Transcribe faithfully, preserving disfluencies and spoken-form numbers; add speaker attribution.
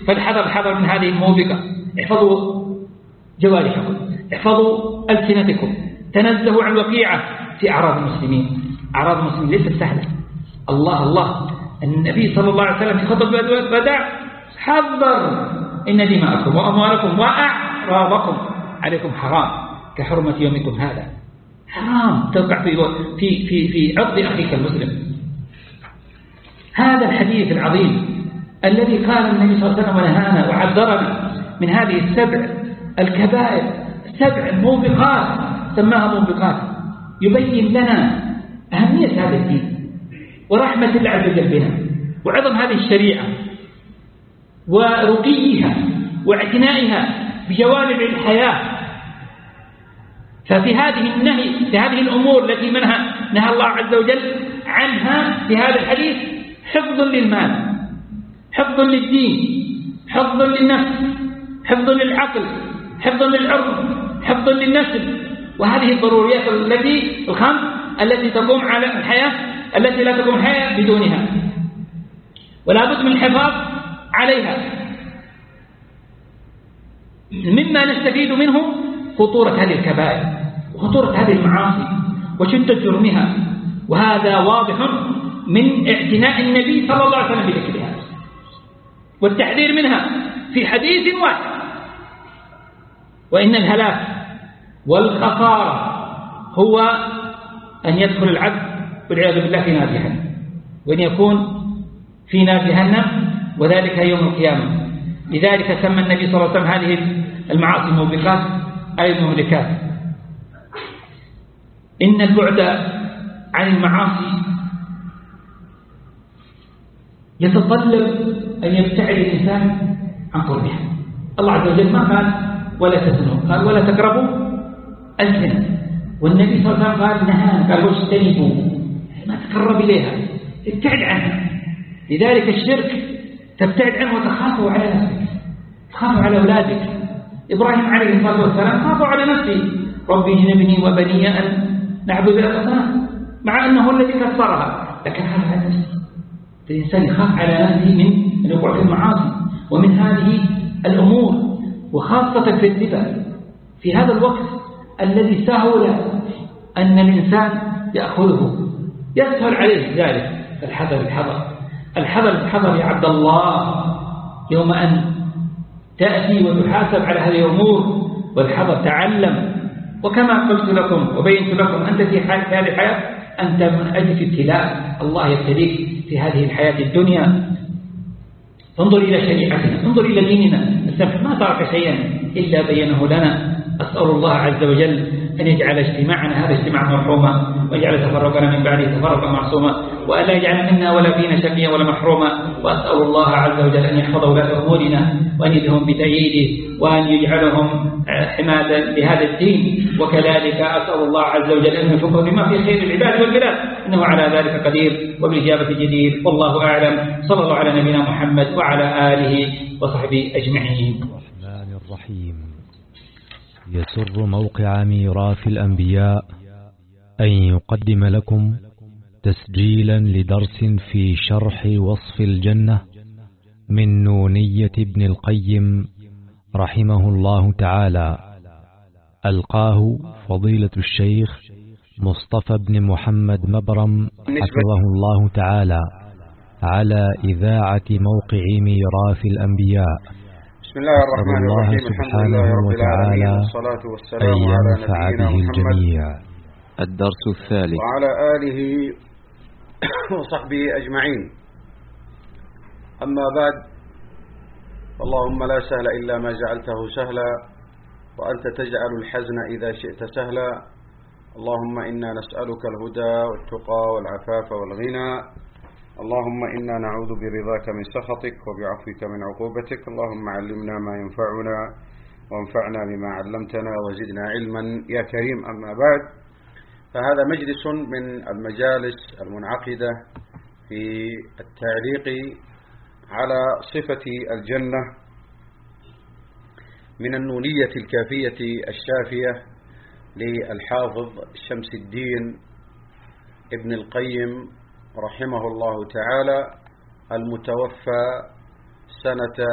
Speaker 1: فالحذر الحذر من هذه الموبقة. احفظوا جوارحكم، احفظوا ألسنتكم، تنزهوا عن وقيعة في أعراض المسلمين. أعراض المسلمين ليست سهلة. الله الله النبي صلى الله عليه وسلم في خطبة الوداع حذر: إن دماءكم وأموالكم وأعراضكم عليكم حرام كحرمة يومكم هذا. حرام توقع في في في في عرض أخيك المسلم. هذا الحديث العظيم الذي قال النبي صلى الله عليه وسلم ونهانا وعذرنا من هذه السبع الكبائر، سبع موبقات سماها موبقات، يبين لنا أهمية هذا الدين ورحمة الله عز وجل بنا وعظم هذه الشريعة ورقيها واعتنائها بجوانب الحياة. ففي هذه النهي في هذه الأمور التي منها نهى الله عز وجل عنها في هذا الحديث حفظ للمال، حفظ للدين، حفظ للنفس، حفظ للعقل، حفظ للعرض، حفظ للنسل، وهذه الضروريات التي الخمس التي تقوم على الحياة التي لا تقوم الحياة بدونها، ولا بد من الحفاظ عليها. مما نستفيد منه خطورة هذه الكبائر وخطورة هذه المعاصي وشدة جرمها، وهذا واضح من اعتناء النبي صلى الله عليه وسلم بذكرها والتحذير منها في حديث واحد. وإن الهلاك والخسارة هو أن يدخل العبد والعياذ بالله في نار جهنم، وأن يكون في نار جهنم، وذلك يوم القيامة. لذلك سمى النبي صلى الله عليه وسلم هذه المعاصي موبقات أي مهلكات. إن البعد عن المعاصي يتطلب أن يبتعد الإنسان عن قربها. الله عز وجل ما قال ولا تزنوا، قال ولا تقربوا الزنا، والنبي صلى الله عليه وسلم قال نهى، قال واجتنبوا، ما تقرب إليها، ابتعد عنها. لذلك الشرك تبتعد عنه وتخافوا على نفسك، تخافوا على أولادك. إبراهيم عليه الصلاة والسلام خافوا على نفسه: ربي اجنبني وبني أن نعبد الأصنام، مع أنه الذي كسرها، لكن خاف على نفسه. الإنسان يخاف على نفسه من أن يقع في المعاصي ومن هذه الأمور، وخاصة في الربا في هذا الوقت الذي سهل أن الإنسان يأخذه، يسهل عليه ذلك. الحذر الحذر الحذر الحذر يا عبد الله، يوم أن تأتي وتحاسب على هذه الأمور. والحذر تعلم، وكما قلت لكم وبينت لكم أنت في هذه الحياة أنت من أجل ابتلاء الله يبتليك في هذه الحياة الدنيا. انظر إلى شريعتنا، انظر إلى ديننا السمح، ما ترك شيئا إلا بينه لنا. أسأل الله عز وجل أن يجعل اجتماعنا هذا اجتماعا مرحوما، ويجعل تفرقنا من بعده تفرقا معصوما، وألا يجعل منا ولا فينا شقيا ولا محروما. وأسأل الله عز وجل أن يحفظ ولاة أمورنا وأن يدهم بتأييده وأن يجعلهم حماة لهذا الدين. وكذلك أسأل الله عز وجل أن يوفقه بما في خير العباد والبلاد، إنه على ذلك قدير وبالإجابة جدير. والله أعلم. صلى الله على نبينا محمد وعلى آله وصحبه أجمعين.
Speaker 2: الرحمن الرحيم. يسر موقع ميراث الأنبياء أن يقدم لكم تسجيلا لدرس في شرح وصف الجنة من نونية ابن القيم رحمه الله تعالى، ألقاه فضيلة الشيخ مصطفى بن محمد مبرم حفظه الله تعالى على إذاعة موقع ميراث الأنبياء.
Speaker 3: بسم الله الرحمن الرحيم. الحمد لله رب العالمين، والصلاة والسلام على نبينا محمد
Speaker 2: الدرس الثالث
Speaker 3: وعلى آله وصحبه أجمعين. أما بعد، اللهم لا سهل إلا ما جعلته سهلا، وأنت تجعل الحزن إذا شئت سهلا. اللهم إنا نسألك الهدى والتقى والعفاف والغنى. اللهم إنا نعوذ برضاك من سخطك وبعفوك من عقوبتك. اللهم علمنا ما ينفعنا وانفعنا بما علمتنا وزدنا علما يا كريم. أما بعد، فهذا مجلس من المجالس المنعقدة في التعليق على صفة الجنة من النونية الكافية الشافية للحافظ شمس الدين ابن القيم رحمه الله تعالى، المتوفى سنة